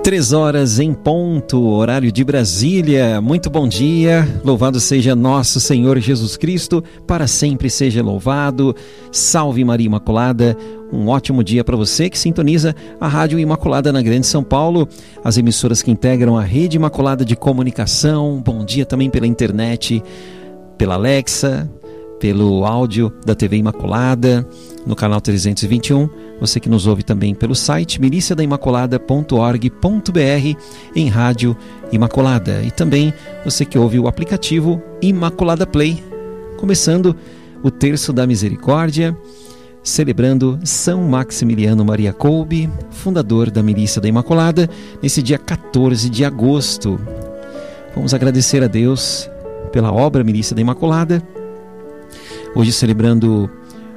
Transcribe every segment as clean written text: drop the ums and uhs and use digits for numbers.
3h em ponto, horário de Brasília. Muito bom dia, louvado seja nosso Senhor Jesus Cristo, para sempre seja louvado. Salve Maria Imaculada, um ótimo dia para você que sintoniza a Rádio Imaculada na Grande São Paulo, as emissoras que integram a Rede Imaculada de Comunicação. Bom dia também pela internet, pela Alexa, pelo áudio da TV Imaculada, no canal 321, você que nos ouve também pelo site miliciadaimaculada.org.br em Rádio Imaculada, e também você que ouve o aplicativo Imaculada Play, começando o Terço da Misericórdia, celebrando São Maximiliano Maria Kolbe, fundador da Milícia da Imaculada, nesse dia 14 de agosto. Vamos agradecer a Deus pela obra Milícia da Imaculada, hoje celebrando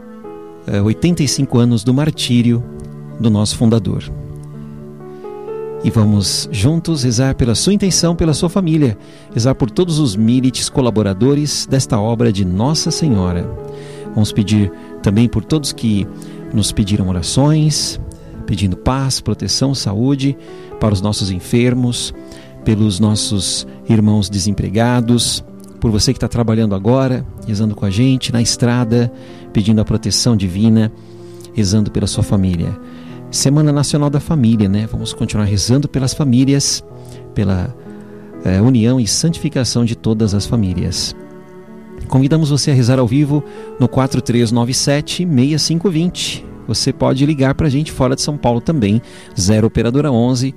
85 anos do martírio do nosso fundador. E vamos juntos rezar pela sua intenção, pela sua família, rezar por todos os milites colaboradores desta obra de Nossa Senhora. Vamos pedir também por todos que nos pediram orações, pedindo paz, proteção, saúde para os nossos enfermos, pelos nossos irmãos desempregados, por você que está trabalhando agora, rezando com a gente na estrada, pedindo a proteção divina, rezando pela sua família. Semana Nacional da Família, né? Vamos continuar rezando pelas famílias, pela união e santificação de todas as famílias. Convidamos você a rezar ao vivo no 4397-6520. Você pode ligar para a gente fora de São Paulo também, 0 Operadora 11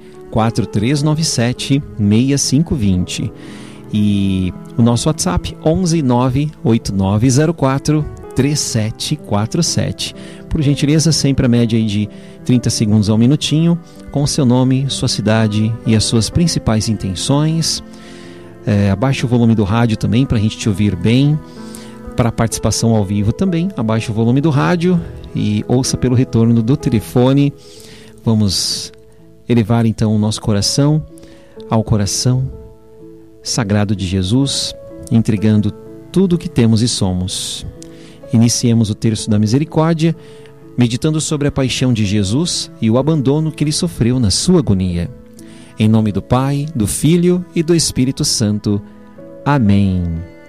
4397-6520. E o nosso WhatsApp 11 98904 3747. Por gentileza, sempre a média aí de 30 segundos a um minutinho, com o seu nome, sua cidade e as suas principais intenções. Abaixe o volume do rádio também para a gente te ouvir bem. Para a participação ao vivo também, abaixe o volume do rádio e ouça pelo retorno do telefone. Vamos elevar então o nosso coração ao coração sagrado de Jesus, entregando tudo o que temos e somos. Iniciemos o Terço da Misericórdia, meditando sobre a paixão de Jesus e o abandono que ele sofreu na sua agonia. Em nome do Pai, do Filho e do Espírito Santo. Amém.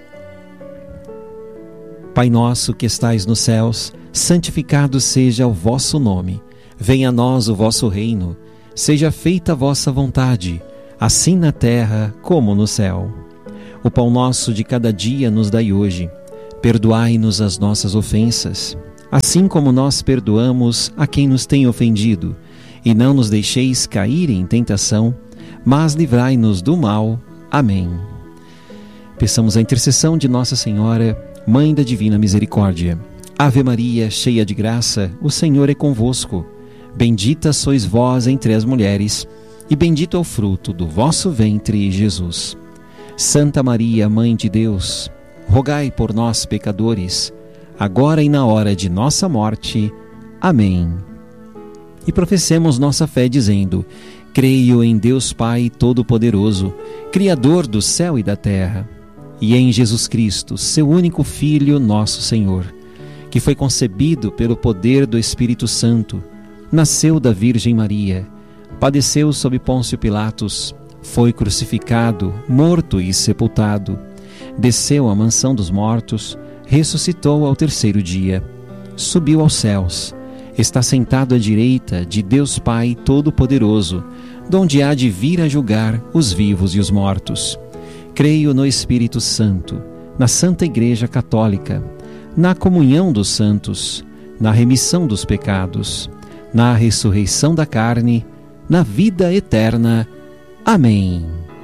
Pai nosso que estais nos céus, santificado seja o vosso nome. Venha a nós o vosso reino. Seja feita a vossa vontade, assim na terra como no céu. O pão nosso de cada dia nos dai hoje. Perdoai-nos as nossas ofensas, assim como nós perdoamos a quem nos tem ofendido. E não nos deixeis cair em tentação, mas livrai-nos do mal. Amém. Peçamos a intercessão de Nossa Senhora, Mãe da Divina Misericórdia. Ave Maria, cheia de graça, o Senhor é convosco. Bendita sois vós entre as mulheres, e bendito é o fruto do vosso ventre, Jesus. Santa Maria, Mãe de Deus, rogai por nós, pecadores, agora e na hora de nossa morte. Amém. E professemos nossa fé dizendo: creio em Deus Pai Todo-Poderoso, Criador do céu e da terra, e em Jesus Cristo, seu único Filho, nosso Senhor, que foi concebido pelo poder do Espírito Santo, nasceu da Virgem Maria, padeceu sob Pôncio Pilatos, foi crucificado, morto e sepultado, desceu à mansão dos mortos, ressuscitou ao terceiro dia, subiu aos céus, está sentado à direita de Deus Pai Todo-Poderoso, donde há de vir a julgar os vivos e os mortos. Creio no Espírito Santo, na Santa Igreja Católica, na comunhão dos santos, na remissão dos pecados, na ressurreição da carne, na vida eterna. Amém.